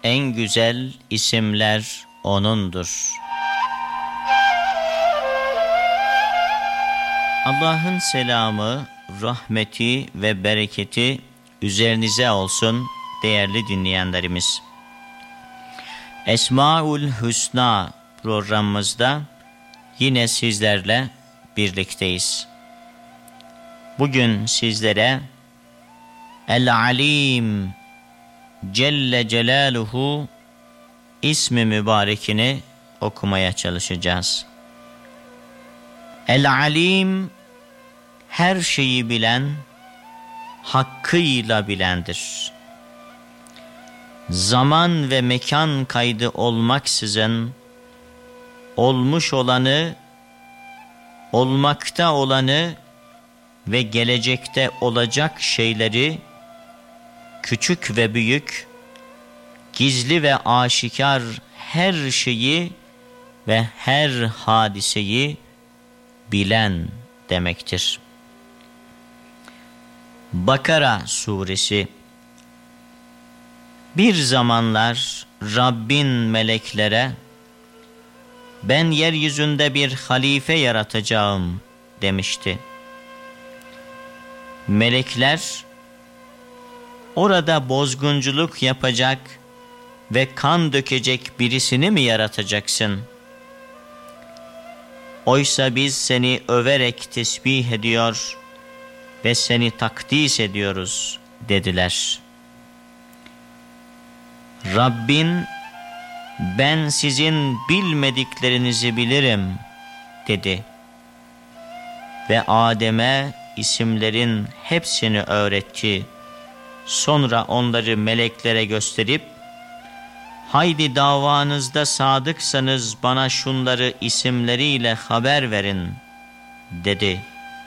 en güzel isimler O'nundur. Allah'ın selamı, rahmeti ve bereketi üzerinize olsun değerli dinleyenlerimiz. Esmaül Hüsna programımızda yine sizlerle birlikteyiz. Bugün sizlere El-Alim Celle Celaluhu ismi mübarekini okumaya çalışacağız. El-Alim her şeyi bilen, hakkıyla bilendir. Zaman ve mekan kaydı olmaksızın olmuş olanı, olmakta olanı ve gelecekte olacak şeyleri, küçük ve büyük, gizli ve aşikar her şeyi ve her hadiseyi bilen demektir. Bakara suresi. Bir zamanlar Rabbin meleklere, ben yeryüzünde bir halife yaratacağım demişti. Melekler, orada bozgunculuk yapacak ve kan dökecek birisini mi yaratacaksın? Oysa biz seni överek tesbih ediyor ve seni takdis ediyoruz dediler. Rabbin, ben sizin bilmediklerinizi bilirim dedi. Ve Adem'e isimlerin hepsini öğretti. Sonra onları meleklere gösterip, haydi davanızda sadıksanız bana şunları isimleriyle haber verin dedi.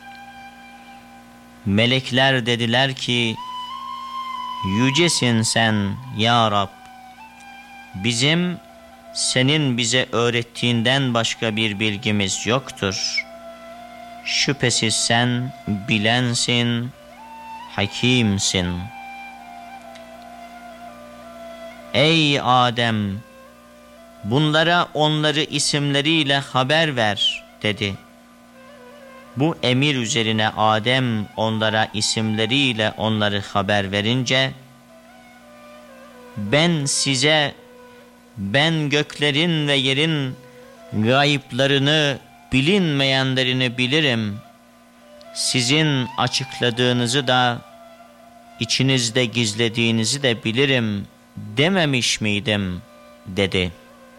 Melekler dediler ki, yücesin sen ya Rab. Bizim senin bize öğrettiğinden başka bir bilgimiz yoktur. Şüphesiz sen bilensin, hakimsin. Ey Adem, bunlara onları isimleriyle haber ver dedi. Bu emir üzerine Adem onlara isimleriyle onları haber verince, ben göklerin ve yerin gayiplarını, bilinmeyenlerini bilirim. Sizin açıkladığınızı da, içinizde gizlediğinizi de bilirim dememiş miydim dedi.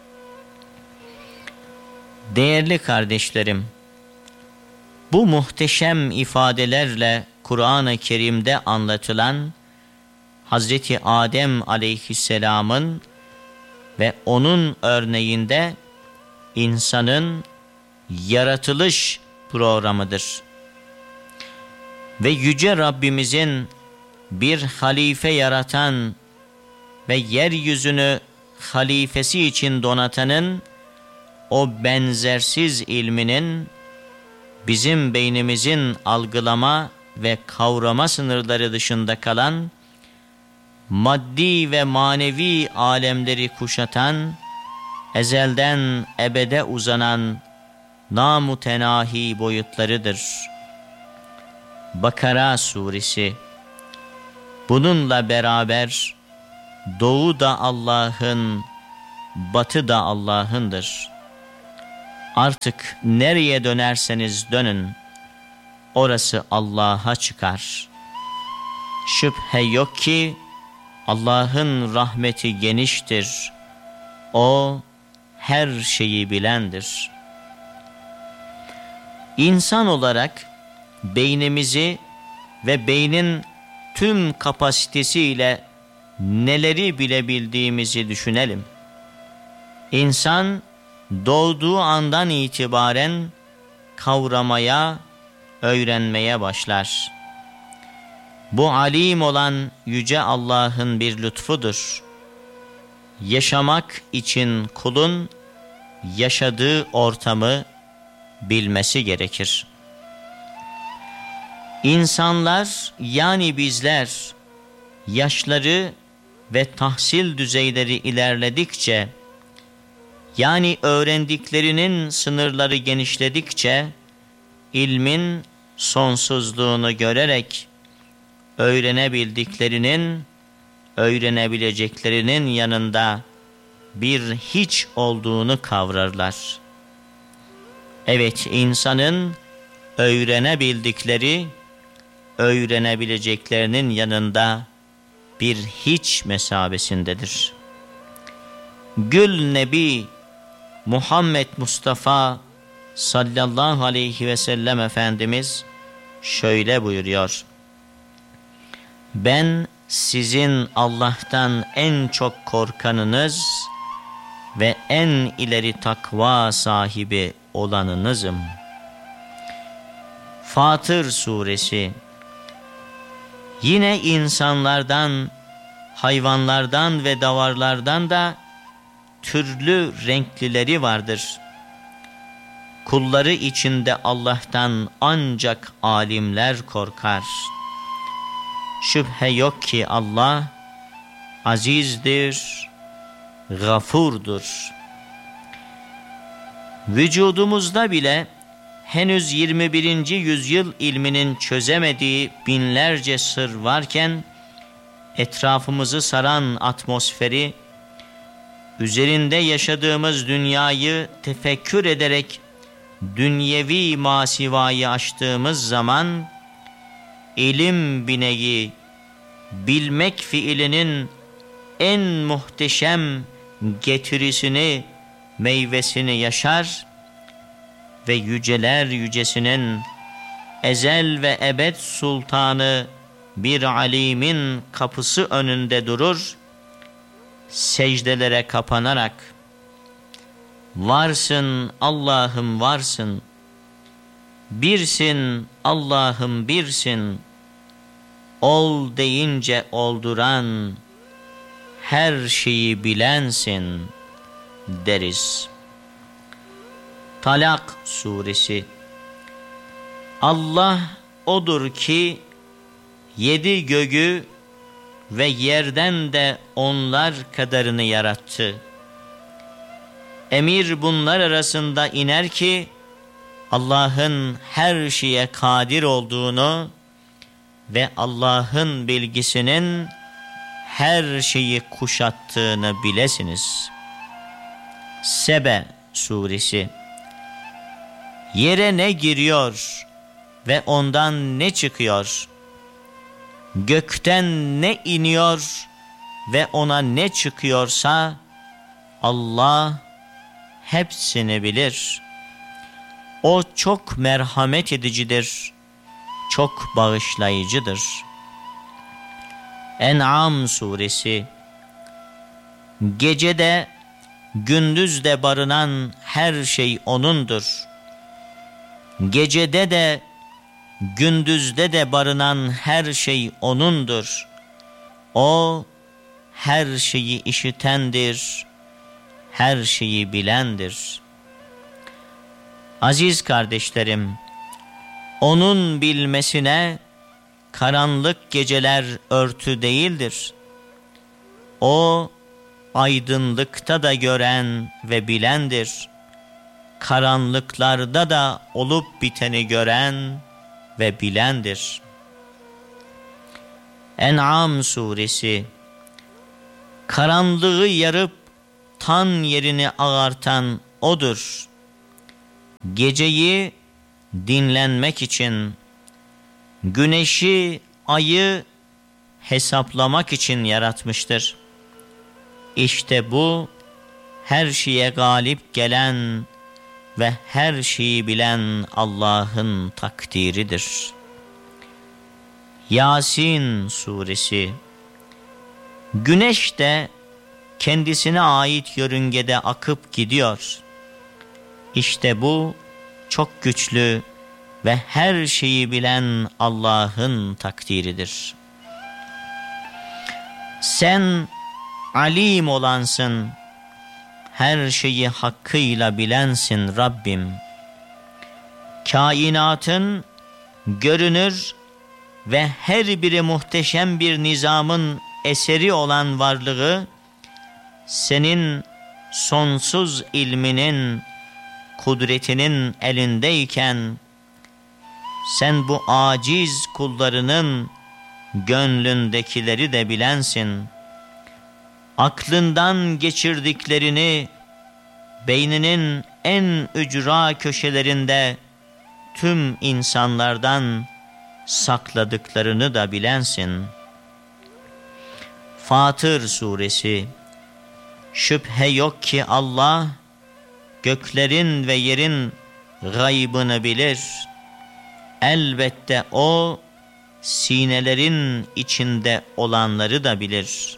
Değerli kardeşlerim, bu muhteşem ifadelerle Kur'an-ı Kerim'de anlatılan Hazreti Adem aleyhisselamın ve onun örneğinde insanın yaratılış programıdır. Ve Yüce Rabbimizin bir halife yaratan ve yeryüzünü halifesi için donatanın o benzersiz ilminin bizim beynimizin algılama ve kavrama sınırları dışında kalan, maddi ve manevi alemleri kuşatan, ezelden ebede uzanan namütenahi boyutlarıdır. Bakara suresi. Bununla beraber doğu da Allah'ın, batı da Allah'ındır. Artık nereye dönerseniz dönün, orası Allah'a çıkar. Şüphe yok ki Allah'ın rahmeti geniştir. O her şeyi bilendir. İnsan olarak beynimizi ve beynin tüm kapasitesiyle neleri bilebildiğimizi düşünelim. İnsan doğduğu andan itibaren kavramaya, öğrenmeye başlar. Bu alim olan Yüce Allah'ın bir lütfudur. Yaşamak için kulun yaşadığı ortamı bilmesi gerekir. İnsanlar yani bizler yaşları ve tahsil düzeyleri ilerledikçe, yani öğrendiklerinin sınırları genişledikçe, ilmin sonsuzluğunu görerek öğrenebildiklerinin, öğrenebileceklerinin yanında bir hiç olduğunu kavrarlar. Evet, insanın öğrenebildikleri, öğrenebileceklerinin yanında bir hiç mesabesindedir. Gül Nebi Muhammed Mustafa sallallahu aleyhi ve sellem Efendimiz şöyle buyuruyor: ben sizin Allah'tan en çok korkanınız ve en ileri takva sahibi olanınızım. Fatır Suresi. Yine insanlardan, hayvanlardan ve davarlardan da türlü renklileri vardır. Kulları içinde Allah'tan ancak alimler korkar. Şüphe yok ki Allah azizdir, gafurdur. Vücudumuzda bile henüz 21. yüzyıl ilminin çözemediği binlerce sır varken, etrafımızı saran atmosferi, üzerinde yaşadığımız dünyayı tefekkür ederek dünyevi masivayı aştığımız zaman, ilim bineği, bilmek fiilinin en muhteşem getirisini, meyvesini yaşar ve yüceler yücesinin ezel ve ebed sultanı bir alimin kapısı önünde durur, secdelere kapanarak varsın Allah'ım varsın, birsin Allah'ım birsin, ol deyince olduran, her şeyi bilensin deriz. Talak Suresi. Allah odur ki 7 göğü ve yerden de onlar kadarını yarattı. Emir bunlar arasında iner ki Allah'ın her şeye kadir olduğunu ve Allah'ın bilgisinin her şeyi kuşattığını bilesiniz. Sebe Suresi. Yere ne giriyor ve ondan ne çıkıyor? Gökten ne iniyor ve ona ne çıkıyorsa Allah hepsini bilir. O çok merhamet edicidir, çok bağışlayıcıdır. En'am Suresi. Gecede, gündüzde barınan her şey O'nundur. Gecede de, gündüzde de barınan her şey O'nundur. O, her şeyi işitendir, her şeyi bilendir. Aziz kardeşlerim, O'nun bilmesine karanlık geceler örtü değildir. O, aydınlıkta da gören ve bilendir. Karanlıklarda da olup biteni gören ve bilendir. En'am Suresi. Karanlığı yarıp tan yerini ağartan O'dur. Geceyi dinlenmek için, güneşi, ayı hesaplamak için yaratmıştır. İşte bu her şeye galip gelen ve her şeyi bilen Allah'ın takdiridir. Yasin Suresi. Güneş de kendisine ait yörüngede akıp gidiyor. İşte bu çok güçlü ve her şeyi bilen Allah'ın takdiridir. Sen alim olansın, her şeyi hakkıyla bilensin Rabbim. Kainatın görünür ve her biri muhteşem bir nizamın eseri olan varlığı, senin sonsuz ilminin, kudretinin elindeyken, sen bu aciz kullarının gönlündekileri de bilensin. Aklından geçirdiklerini, beyninin en ücra köşelerinde tüm insanlardan sakladıklarını da bilensin. Fatır Suresi. Şüphe yok ki Allah, göklerin ve yerin gaybını bilir. Elbette O, sinelerin içinde olanları da bilir.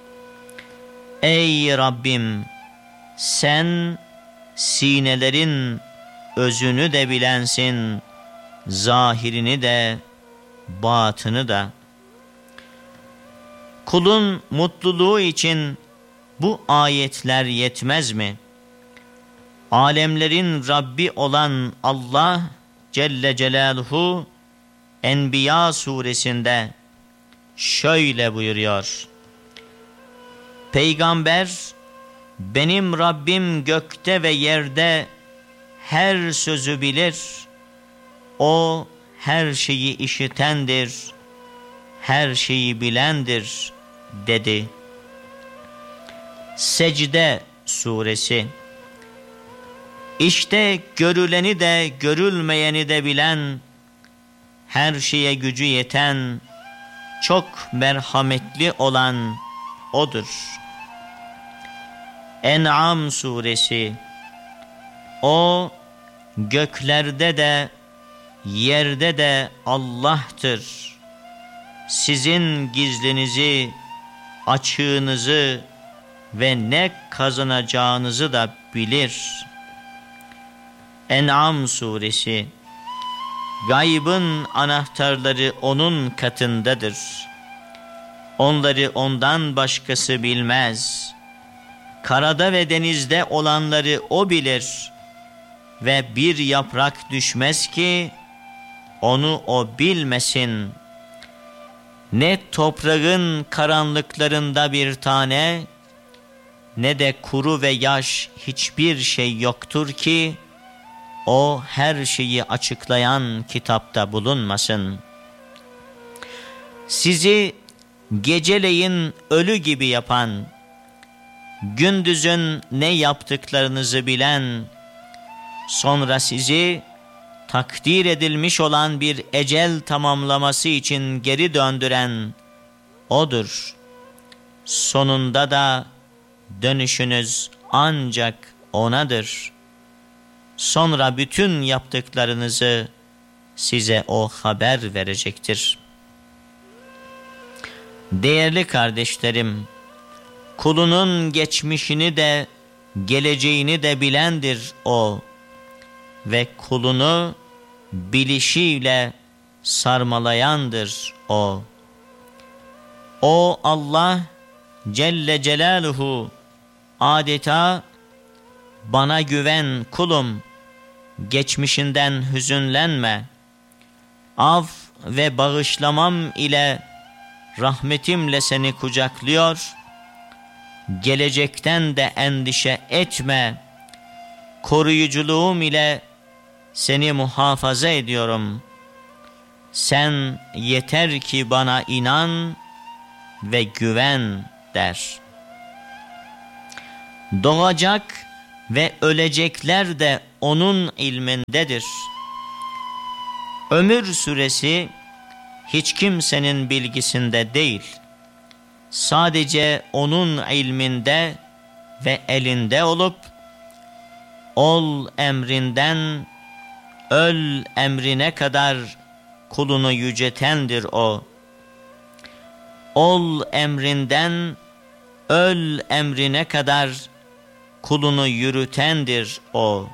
Ey Rabbim, sen sinelerin özünü de bilensin, zahirini de, batını da. Kulun mutluluğu için bu ayetler yetmez mi? Alemlerin Rabbi olan Allah Celle Celaluhu Enbiya suresinde şöyle buyuruyor: Peygamber, benim Rabbim gökte ve yerde her sözü bilir. O her şeyi işitendir, her şeyi bilendir dedi. Secde suresi. İşte görüleni de görülmeyeni de bilen, her şeye gücü yeten, çok merhametli olan O'dur. En'am suresi. O göklerde de yerde de Allah'tır. Sizin gizlinizi, açığınızı ve ne kazanacağınızı da bilir. En'am suresi. Gaybın anahtarları O'nun katındadır. Onları O'ndan başkası bilmez. Karada ve denizde olanları O bilir. Ve bir yaprak düşmez ki onu O bilmesin. Ne toprağın karanlıklarında bir tane, ne de kuru ve yaş hiçbir şey yoktur ki O her şeyi açıklayan kitapta bulunmasın. Sizi geceleyin ölü gibi yapan, gündüzün ne yaptıklarınızı bilen, sonra sizi takdir edilmiş olan bir ecel tamamlaması için geri döndüren O'dur. Sonunda da dönüşünüz ancak O'nadır. Sonra bütün yaptıklarınızı size O haber verecektir. Değerli kardeşlerim, kulunun geçmişini de geleceğini de bilendir O ve kulunu bilişiyle sarmalayandır O. O Allah Celle Celaluhu adeta bana güven kulum, geçmişinden hüzünlenme, af ve bağışlamam ile rahmetimle seni kucaklıyor, gelecekten de endişe etme, koruyuculuğum ile seni muhafaza ediyorum. Sen yeter ki bana inan ve güven der. Doğacak ve ölecekler de O'nun ilmindedir. Ömür süresi hiç kimsenin bilgisinde değil, sadece O'nun ilminde ve elinde olup, ol emrinden öl emrine kadar kulunu yücetendir O. Ol emrinden öl emrine kadar kulunu yürütendir O.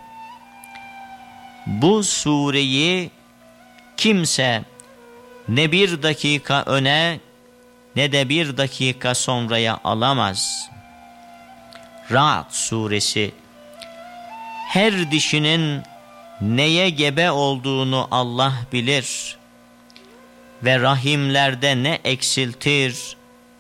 Bu sureyi kimse ne bir dakika öne ne de bir dakika sonraya alamaz. Ra'd suresi. Her dişinin neye gebe olduğunu Allah bilir ve rahimlerde ne eksiltir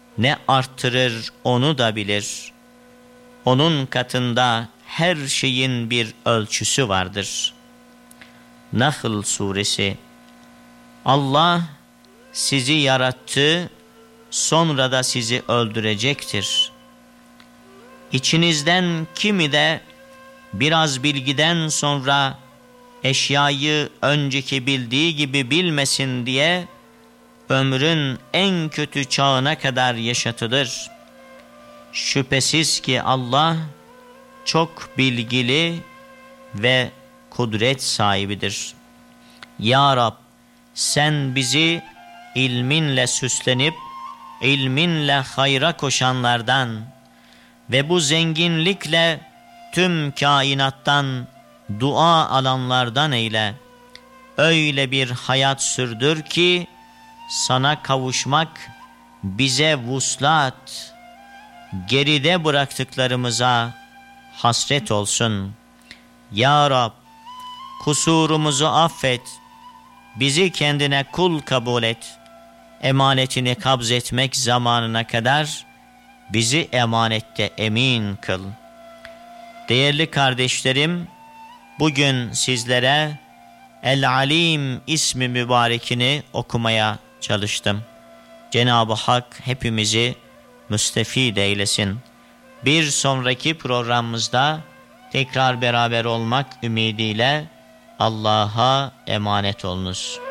ne arttırır onu da bilir. Onun katında her şeyin bir ölçüsü vardır. Nahl Suresi. Allah sizi yarattı, sonra da sizi öldürecektir. İçinizden kimi de biraz bilgiden sonra eşyayı önceki bildiği gibi bilmesin diye ömrün en kötü çağına kadar yaşatılır. Şüphesiz ki Allah çok bilgili ve kudret sahibidir. Ya Rab, sen bizi ilminle süslenip ilminle hayra koşanlardan ve bu zenginlikle tüm kainattan dua alanlardan eyle. Öyle bir hayat sürdür ki sana kavuşmak bize vuslat, geride bıraktıklarımıza hasret olsun. Ya Rab, kusurumuzu affet, bizi kendine kul kabul et. Emanetini kabz etmek zamanına kadar bizi emanette emin kıl. Değerli kardeşlerim, bugün sizlere El-Alim ismi mübarekini okumaya çalıştım. Cenab-ı Hak hepimizi müstefid eylesin. Bir sonraki programımızda tekrar beraber olmak ümidiyle Allah'a emanet olunuz.